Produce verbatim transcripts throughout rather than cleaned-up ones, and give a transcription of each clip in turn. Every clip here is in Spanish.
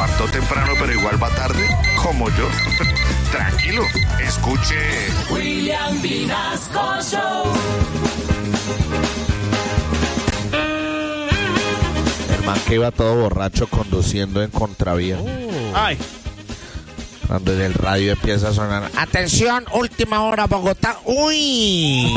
levantó temprano pero igual va tarde, como yo. Tranquilo, escuche William Vinasco Show. El man que iba todo borracho conduciendo en contravía. Oh. Ay. Cuando en el radio empieza a sonar, atención, última hora Bogotá. Uy.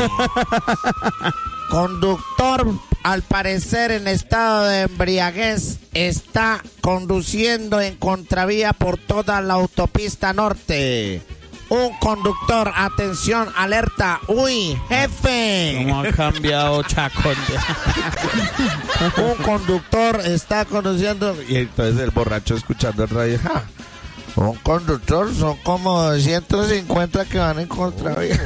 Conductor, al parecer en estado de embriaguez, está conduciendo en contravía por toda la autopista norte. Un conductor, atención, alerta. Uy, jefe. ¿Cómo ha cambiado Chacón? Un conductor está conduciendo. Y entonces el borracho escuchando el radio. ¡Ja! Un conductor son como ciento cincuenta que van en contravía.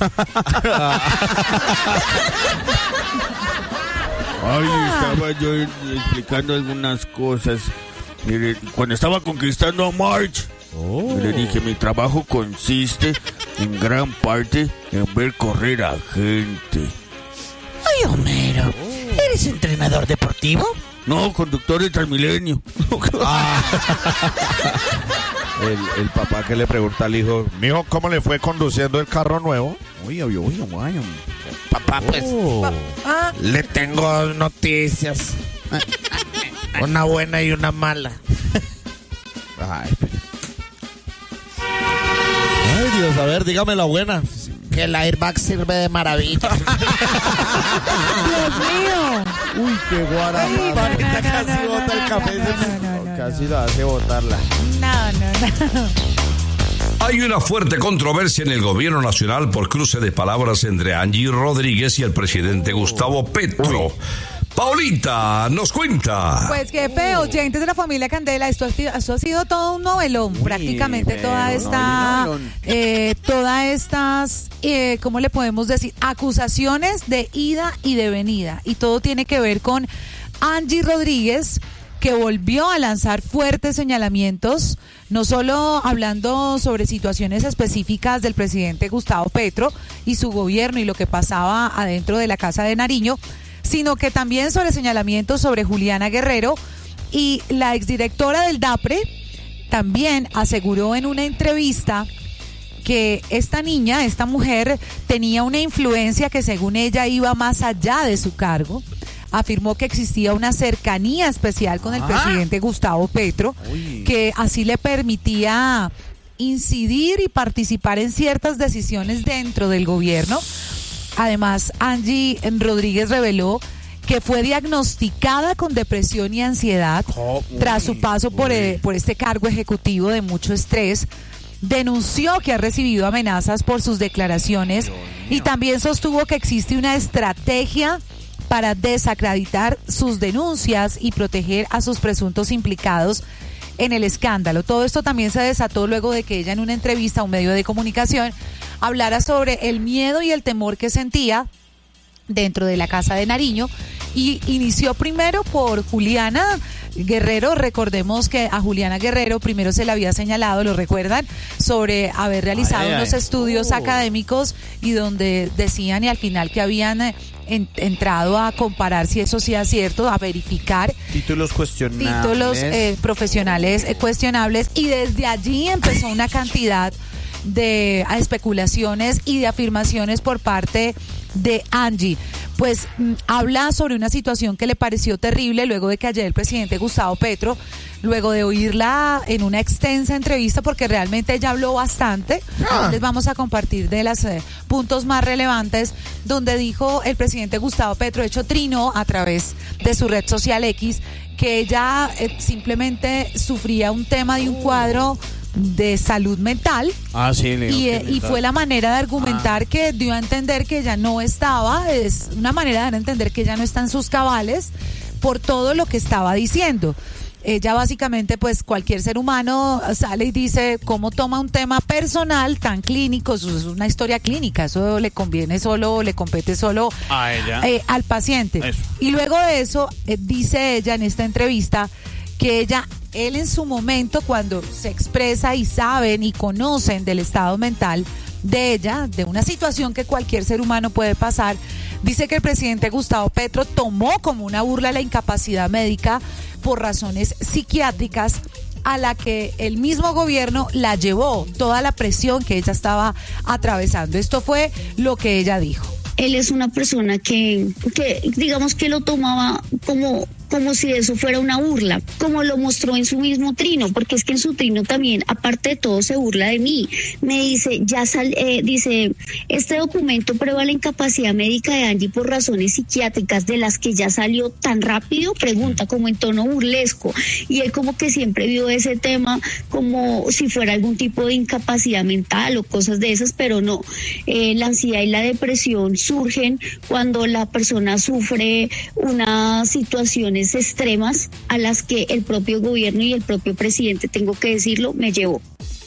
Ay, estaba yo explicando algunas cosas. Mire, cuando estaba conquistando a March, oh. le dije, mi trabajo consiste en gran parte en ver correr a gente. Ay, Homero, oh. ¿eres entrenador deportivo? No, conductor de Transmilenio. Ah. el, el papá que le pregunta al hijo, mijo, ¿cómo le fue conduciendo el carro nuevo? Uy, uy, uy, uy. Papá, pues, oh. ah. le tengo dos noticias. Una buena y una mala. Ay, Ay, Dios, a ver, dígame la buena. Que el airbag sirve de maravilla. Dios mío. Uy, qué guarda. No, Marita no, casi no, bota no, el no, café. no, no, no, no, casi no. la hace botarla. No, no, no. Hay una fuerte controversia en el gobierno nacional por cruce de palabras entre Angie Rodríguez y el presidente Gustavo Petro. Paulita nos cuenta. Pues qué feo, oyentes de la familia Candela, esto, esto ha sido todo un novelón, Uy, prácticamente pero, toda esta, no, eh, todas estas, eh, ¿cómo le podemos decir? Acusaciones de ida y de venida, y todo tiene que ver con Angie Rodríguez, que volvió a lanzar fuertes señalamientos, no solo hablando sobre situaciones específicas del presidente Gustavo Petro y su gobierno y lo que pasaba adentro de la Casa de Nariño, sino que también sobre señalamientos sobre Juliana Guerrero, y la exdirectora del DAPRE también aseguró en una entrevista que esta niña, esta mujer, tenía una influencia que según ella iba más allá de su cargo. Afirmó que existía una cercanía especial con el ah. presidente Gustavo Petro, Uy. que así le permitía incidir y participar en ciertas decisiones dentro del gobierno. Además, Angie Rodríguez reveló que fue diagnosticada con depresión y ansiedad oh, tras su paso por, eh, por este cargo ejecutivo de mucho estrés. Denunció que ha recibido amenazas por sus declaraciones y también sostuvo que existe una estrategia para desacreditar sus denuncias y proteger a sus presuntos implicados en el escándalo. Todo esto también se desató luego de que ella en una entrevista a un medio de comunicación hablara sobre el miedo y el temor que sentía dentro de la Casa de Nariño, y inició primero por Juliana Guerrero. Recordemos que a Juliana Guerrero primero se le había señalado, ¿lo recuerdan?, sobre haber realizado ay, unos ay. estudios uh. académicos y donde decían y al final que habían en, entrado a comparar si eso sí es cierto, a verificar títulos cuestionables, títulos eh, profesionales eh, cuestionables, y desde allí empezó una cantidad de especulaciones y de afirmaciones por parte de Angie. Pues mm, habla sobre una situación que le pareció terrible luego de que ayer el presidente Gustavo Petro, luego de oírla en una extensa entrevista, porque realmente ella habló bastante, ah. les vamos a compartir de los eh, puntos más relevantes, donde dijo el presidente Gustavo Petro, hecho trinó a través de su red social X, que ella eh, simplemente sufría un tema de un cuadro de salud mental. Ah, sí, Leo, y, eh, y fue la manera de argumentar ah. que dio a entender que ella no estaba, es una manera de dar a entender que ella no está en sus cabales por todo lo que estaba diciendo. Ella básicamente, pues cualquier ser humano sale y dice cómo toma un tema personal tan clínico, eso es una historia clínica, eso le conviene solo, le compete solo a ella, eh, al paciente. Eso. Y luego de eso, eh, dice ella en esta entrevista que ella, él en su momento, cuando se expresa y saben y conocen del estado mental de ella, de una situación que cualquier ser humano puede pasar, dice que el presidente Gustavo Petro tomó como una burla la incapacidad médica por razones psiquiátricas a la que el mismo gobierno la llevó, toda la presión que ella estaba atravesando. Esto fue lo que ella dijo. Él es una persona que, que digamos que lo tomaba como, como si eso fuera una burla, como lo mostró en su mismo trino, porque es que en su trino también, aparte de todo, se burla de mí. Me dice, ya sal, eh, dice, este documento prueba la incapacidad médica de Angie por razones psiquiátricas de las que ya salió tan rápido, pregunta como en tono burlesco, y él como que siempre vio ese tema como si fuera algún tipo de incapacidad mental o cosas de esas, pero no, eh, la ansiedad y la depresión surgen cuando la persona sufre unas situaciones extremas a las que el propio gobierno y el propio presidente, tengo que decirlo, me llevó.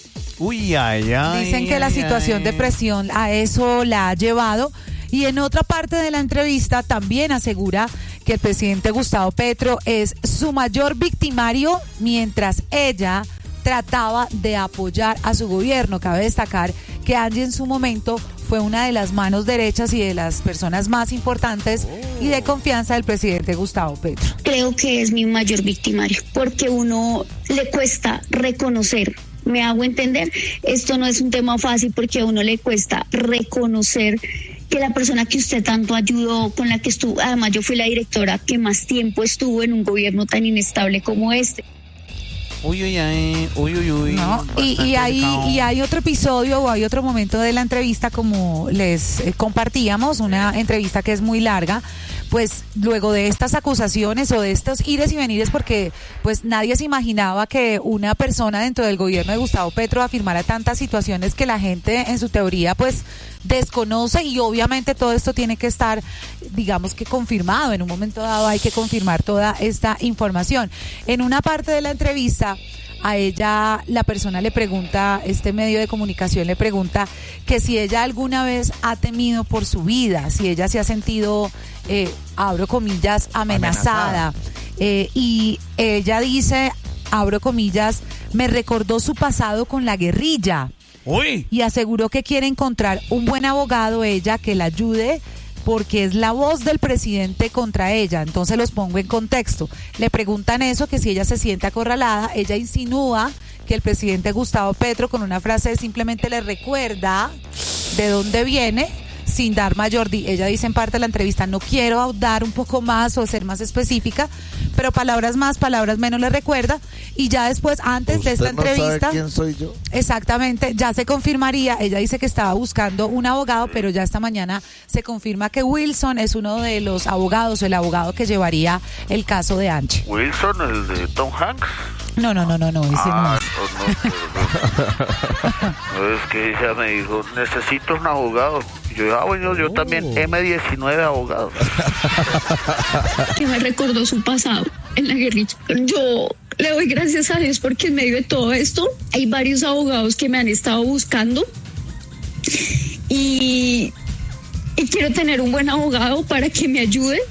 Uy, ay, ay. Dicen que ay, la situación ay. de presión a eso la ha llevado. Y en otra parte de la entrevista también asegura que el presidente Gustavo Petro es su mayor victimario mientras ella trataba de apoyar a su gobierno. Cabe destacar que Angie en su momento fue una de las manos derechas y de las personas más importantes y de confianza del presidente Gustavo Petro. Creo que es mi mayor victimario, porque uno le cuesta reconocer. ¿Me hago entender? Esto no es un tema fácil porque a uno le cuesta reconocer que la persona que usted tanto ayudó, con la que estuvo, además yo fui la directora que más tiempo estuvo en un gobierno tan inestable como este. Uy, uy, ay, uy, uy, uy. ¿No? Y, y, hay, y hay otro episodio o hay otro momento de la entrevista, como les eh, compartíamos, una entrevista que es muy larga, pues luego de estas acusaciones o de estos ires y venires, porque pues nadie se imaginaba que una persona dentro del gobierno de Gustavo Petro afirmara tantas situaciones que la gente en su teoría pues desconoce, y obviamente todo esto tiene que estar, digamos que confirmado. En un momento dado hay que confirmar toda esta información. En una parte de la entrevista a ella la persona le pregunta, este medio de comunicación le pregunta que si ella alguna vez ha temido por su vida, si ella se ha sentido, eh, abro comillas, amenazada, amenazada. Eh, y ella dice, abro comillas, me recordó su pasado con la guerrilla. Uy. Y aseguró que quiere encontrar un buen abogado ella que la ayude porque es la voz del presidente contra ella. Entonces los pongo en contexto. Le preguntan eso, que si ella se siente acorralada, ella insinúa que el presidente Gustavo Petro con una frase simplemente le recuerda de dónde viene, sin dar mayor, di- ella dice en parte de la entrevista, no quiero ahondar un poco más o ser más específica, pero palabras más, palabras menos le recuerda, y ya después, antes de esta ¿Usted no sabe entrevista, quién soy yo? exactamente, ya se confirmaría. Ella dice que estaba buscando un abogado, pero ya esta mañana se confirma que Wilson es uno de los abogados, o el abogado que llevaría el caso de Angie. Wilson, el de Tom Hanks. No, no, no, no, no, ese no Ah, es. no, no, no, es que ella me dijo, necesito un abogado. Y yo, ah, bueno, yo también, eme diecinueve abogados. Que me recordó su pasado en la guerrilla. Yo le doy gracias a Dios porque en medio de todo esto hay varios abogados que me han estado buscando y, y quiero tener un buen abogado para que me ayude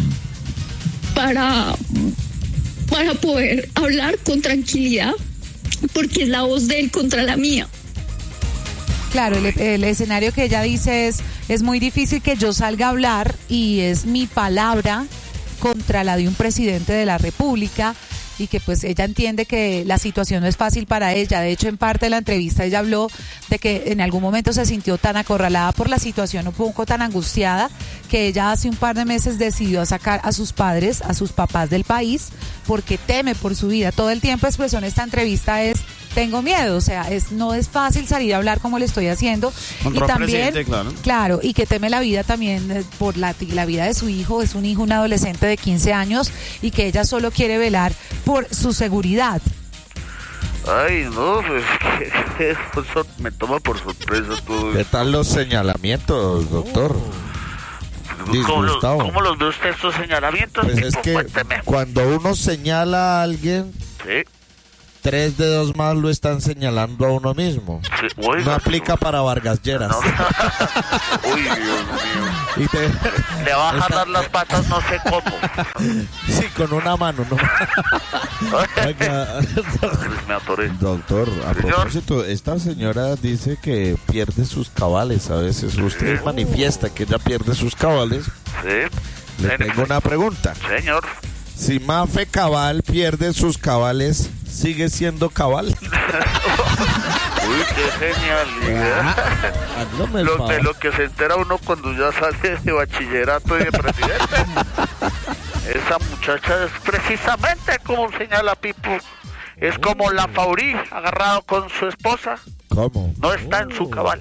para, para poder hablar con tranquilidad, porque es la voz de él contra la mía. Claro, el, el escenario que ella dice es, es muy difícil que yo salga a hablar y es mi palabra contra la de un presidente de la República, y que pues ella entiende que la situación no es fácil para ella. De hecho, en parte de la entrevista ella habló de que en algún momento se sintió tan acorralada por la situación, un poco tan angustiada, que ella hace un par de meses decidió sacar a sus padres, a sus papás del país, porque teme por su vida. Todo el tiempo expresó en esta entrevista es, tengo miedo, o sea, es no es fácil salir a hablar como le estoy haciendo. Contra y un también, presidente, claro. claro, y que teme la vida también eh, por la, la vida de su hijo. Es un hijo, un adolescente de quince años, y que ella solo quiere velar por su seguridad. Ay, no, pues que eso me toma por sorpresa todo. ¿Qué tal los señalamientos, doctor? ¿Cómo, lo- Disgustado. ¿Cómo los ve usted estos señalamientos? Pues es Tipo, que cuénteme. cuando uno señala a alguien, Sí, tres dedos más lo están señalando a uno mismo. sí, oiga, No aplica para Vargas Lleras. no. Uy, Dios mío. Y te- Le va a jalar las patas, no sé cómo. Sí, con una mano, ¿no? Oiga, Me atoré. doctor, a Señor. propósito, esta señora dice que pierde sus cabales a veces. Usted manifiesta que ella pierde sus cabales. Sí. Le tengo una pregunta. Señor. Si Mafe Cabal pierde sus cabales, ¿sigue siendo cabal? Uy, qué genialidad. Hágame el Lo, de favor. lo que se entera uno cuando ya sale de bachillerato y de presidente. Esa muchacha es precisamente como señala Pipo. Es como la Faurí agarrado con su esposa. ¿Cómo? No está en su cabal.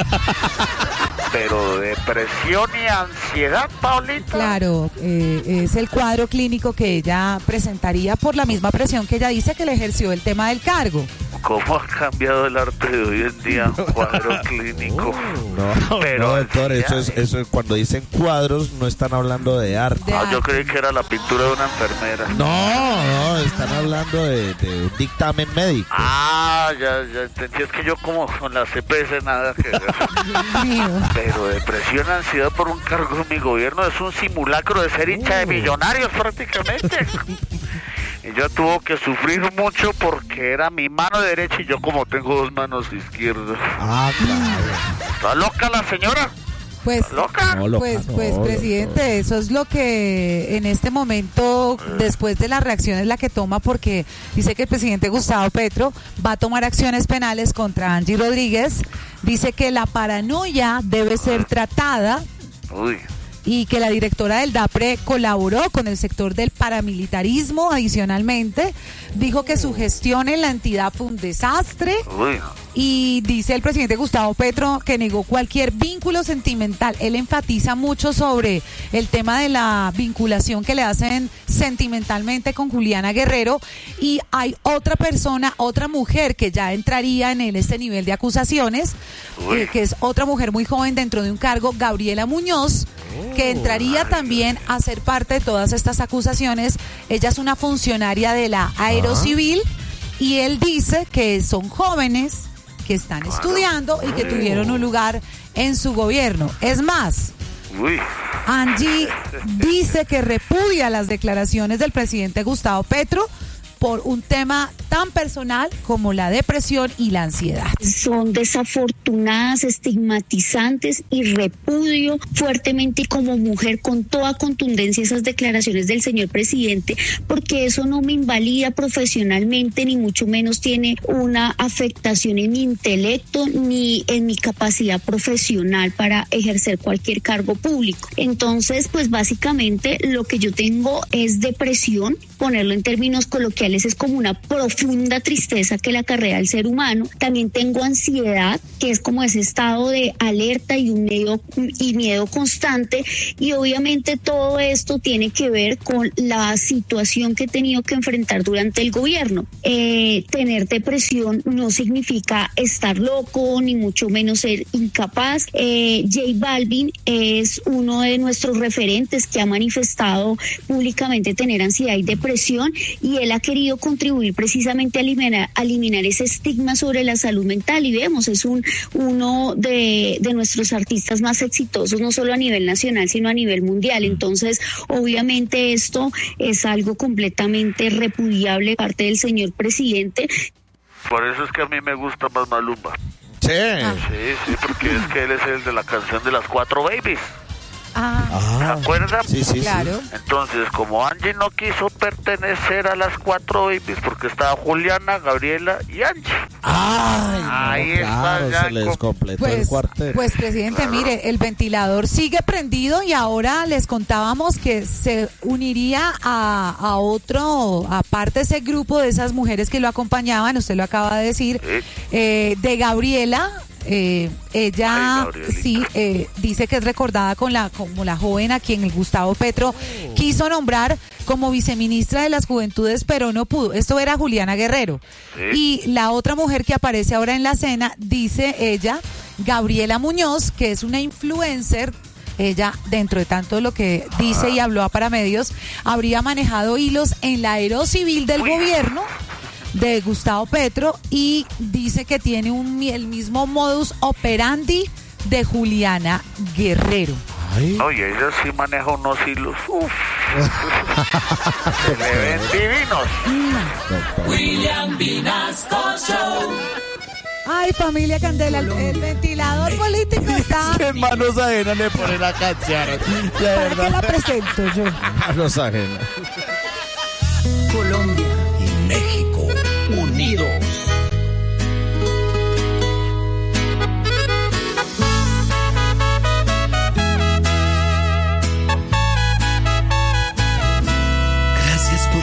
Pero depresión y ansiedad, Paulita. Claro, eh, es el cuadro clínico que ella presentaría por la misma presión que ella dice que le ejerció el tema del cargo. ¿Cómo ha cambiado el arte de hoy en día? Un cuadro clínico. No, Pero no, doctor, ya- eso es, eso es cuando dicen cuadros, no están hablando de arte. De Ah, yo arte. creí que era la pintura de una enfermera. No, no, están hablando de, de un dictamen médico. Ah, ya, ya entendí. Es que yo como con la C P S nada que ver. Dios mío. Pero depresión, ansiedad por un cargo en mi gobierno es un simulacro de ser hincha de millonarios prácticamente. Y yo tuvo que sufrir mucho porque era mi mano derecha y yo como tengo dos manos izquierdas. Ah, claro. ¿Está loca la señora? Pues, ¿Está loca? No, loca, pues, no, pues, loca. presidente, eso es lo que en este momento, después de la reacción es la que toma, porque dice que el presidente Gustavo Petro va a tomar acciones penales contra Angie Rodríguez. Dice que la paranoia debe ser tratada Uy. y que la directora del DAPRE colaboró con el sector del paramilitarismo. Adicionalmente, dijo que su gestión en la entidad fue un desastre. Uy. Y dice el presidente Gustavo Petro que negó cualquier vínculo sentimental. Él enfatiza mucho sobre el tema de la vinculación que le hacen sentimentalmente con Juliana Guerrero. Y hay otra persona, otra mujer que ya entraría en el- este nivel de acusaciones, Uy. eh, que es otra mujer muy joven dentro de un cargo, Gabriela Muñoz, que entraría también a ser parte de todas estas acusaciones. Ella es una funcionaria de la Aerocivil y él dice que son jóvenes que están estudiando y que tuvieron un lugar en su gobierno. Es más, Uy. Angie dice que repudia las declaraciones del presidente Gustavo Petro por un tema tan personal como la depresión y la ansiedad. Son desafortunadas, estigmatizantes y repudio fuertemente como mujer con toda contundencia esas declaraciones del señor presidente, porque eso no me invalida profesionalmente, ni mucho menos tiene una afectación en mi intelecto ni en mi capacidad profesional para ejercer cualquier cargo público. Entonces, pues básicamente lo que yo tengo es depresión, ponerlo en términos coloquiales es como una profunda tristeza que le acarrea al ser humano. También tengo ansiedad, que es como ese estado de alerta y un miedo y miedo constante, y obviamente todo esto tiene que ver con la situación que he tenido que enfrentar durante el gobierno. Eh, tener depresión no significa estar loco, ni mucho menos ser incapaz. Eh, J Balvin es uno de nuestros referentes que ha manifestado públicamente tener ansiedad y depresión, y él ha querido contribuir precisamente a eliminar, a eliminar ese estigma sobre la salud mental, y vemos, es un uno de, de nuestros artistas más exitosos, no solo a nivel nacional, sino a nivel mundial. Entonces, obviamente esto es algo completamente repudiable de parte del señor presidente. Por eso es que a mí me gusta más Malumba. Sí. Sí, sí, porque es que él es el de la canción de las cuatro babies. Ah, ¿Se Ah, acuerdan? sí, sí, claro. Entonces, como Angie no quiso pertenecer a las cuatro babies porque estaba Juliana, Gabriela y Angie. Ay, Ahí no, está claro, ya se les con- completó el Pues, cuartel. pues presidente, mire, el ventilador sigue prendido y ahora les contábamos que se uniría a, a otro, aparte de ese grupo de esas mujeres que lo acompañaban, usted lo acaba de decir, Sí. eh, de Gabriela. Eh, ella Ay, Gabrielita. sí eh, dice que es recordada con la, como la joven a quien el Gustavo Petro quiso nombrar como viceministra de las Juventudes, pero no pudo. Esto era Juliana Guerrero. Sí. Y la otra mujer que aparece ahora en la escena, dice ella, Gabriela Muñoz, que es una influencer. Ella, dentro de tanto lo que dice y habló a Paramedios, habría manejado hilos en la Aerocivil del gobierno de Gustavo Petro y dice que tiene un, el mismo modus operandi de Juliana Guerrero. Ay, Oye, ella sí maneja unos hilos. Uf. Se le ven divinos. doctor. William Vinasco Show. Ay, familia Candela, el, el ventilador político está... ¿Qué manos ajenas le ponen a canción? De ¿Para qué verdad. la presento yo? Manos ajenas.